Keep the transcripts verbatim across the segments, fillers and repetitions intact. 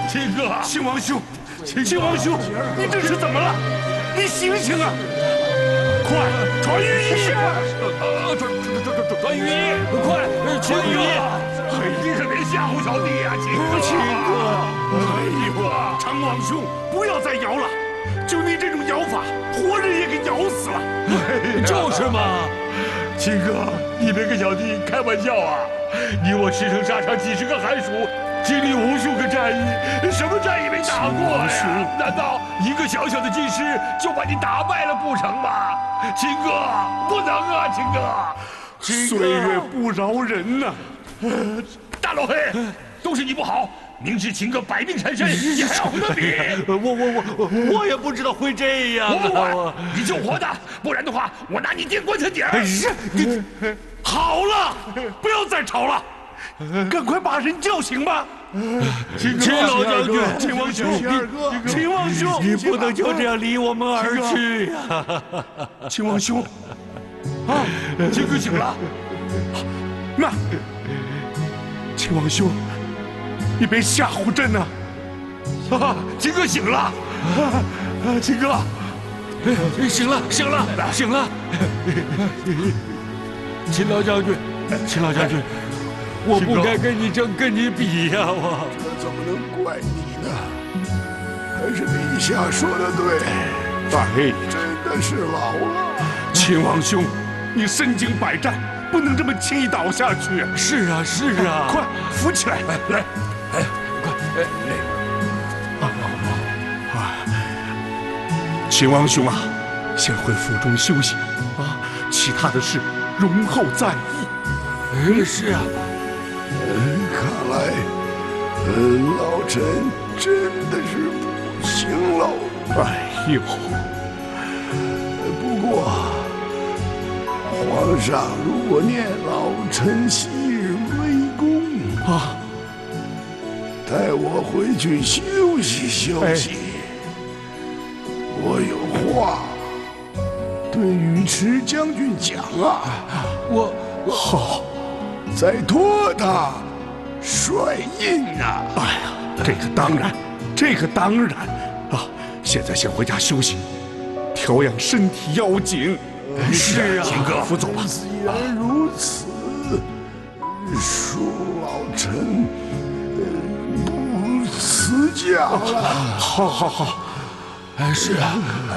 秦哥， 秦王兄，秦王兄，你这是怎么了？你醒醒啊！快传御医！ 传传传传传御医！快传御医！ 哎，你是别吓唬小弟呀，秦哥！秦哥，哎呦，常王兄，不要再摇了！就你这种摇法，活人也给摇死了。 就是嘛， 秦哥，你别跟小弟开玩笑啊！你我驰骋沙场几十个寒暑，经历无数个战役，什么战役没打过呀？难道一个小小的金师就把你打败了不成吗？秦哥，不能啊，秦哥！ 岁月不饶人呐！ 大老黑，都是你不好。明知秦哥百病缠身，你还要和他比？ 我我我我也不知道会这样。 我不管，你就活的，不然的话，我拿你垫棺材底儿。 是，好了，不要再吵了，赶快把人叫醒吧。 秦老将军， 秦王兄，秦王兄， 你不能就这样离我们而去呀！ 秦王兄，啊， 秦哥醒了。 那，秦王兄。你别吓唬朕呐！ 啊，秦哥醒了！ 啊，秦哥， 醒了，醒了，醒了！秦老将军，秦老将军，我不该跟你争，跟你比呀！我这怎么能怪你呢？还是陛下说的对， 哎， 真的是老了。 秦王兄，你身经百战，不能这么轻易倒下去。 是啊，是啊， 快扶起来，来。 哎，快！哎， 啊啊！秦王兄啊，先回府中休息啊，其他的事容后再议。 哎，是啊。 嗯，看来，呃，老臣真的是不行喽。 哎呦， 不过，皇上如果念老臣昔日威功啊。 带我回去休息休息，哎、我有话对尉迟将军讲啊！ 我好， 再拖他帅印啊！ 哎呀，这个当然，这个当然啊！现在先回家休息，调养身体要紧。 是啊， 秦哥，扶走吧。 既然如此，恕老臣。辞驾了， 好，好，好， 哎，是啊，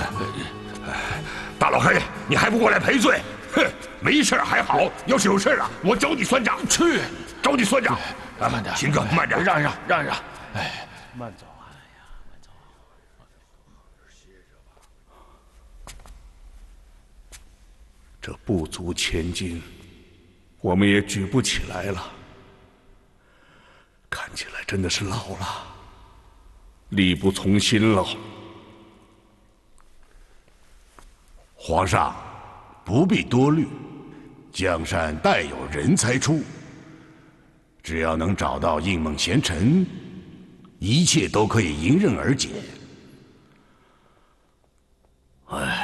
大老黑，你还不过来赔罪？哼，没事还好，要是有事了，我找你算账。 去， 找你算账。 慢点， 秦哥，慢点， 让让，让让。哎， 慢走啊！哎呀，慢走。 歇着吧。 这不足千斤，我们也举不起来了。看起来真的是老了，力不从心了。 皇上不必多虑，江山代有人才出，只要能找到应梦贤臣，一切都可以迎刃而解。唉。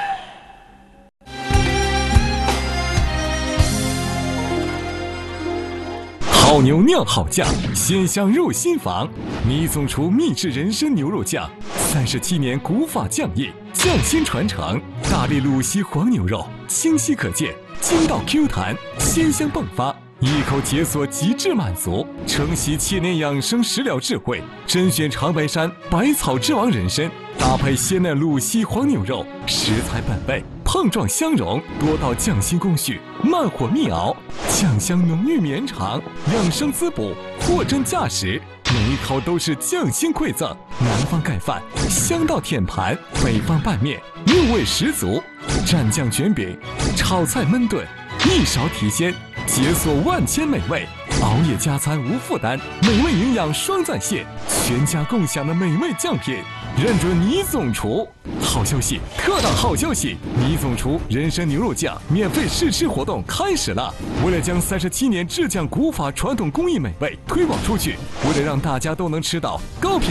好牛酿好酱，鲜香入心房。倪总厨秘制人参牛肉酱，三十七年古法酱艺，匠心传承。大力鲁西黄牛肉，清晰可见，筋道 Q 弹，鲜香迸发，一口解锁极致满足。承袭千年养生食疗智慧，甄选长白山百草之王人参，搭配鲜嫩鲁西黄牛肉，食材本味。碰撞相融，多道匠心工序，慢火密熬，酱香浓郁绵长，养生滋补，货真价实，每一口都是匠心馈赠。南方盖饭，香到舔盘；北方拌面，韵味十足。蘸酱卷饼，炒菜焖炖，一勺提鲜，解锁万千美味。熬夜加餐无负担，美味营养双在线，全家共享的美味酱品。认准倪总厨，好消息！特大好消息！倪总厨人参牛肉酱免费试吃活动开始了！为了将三十七年制酱古法传统工艺美味推广出去，为了让大家都能吃到高品。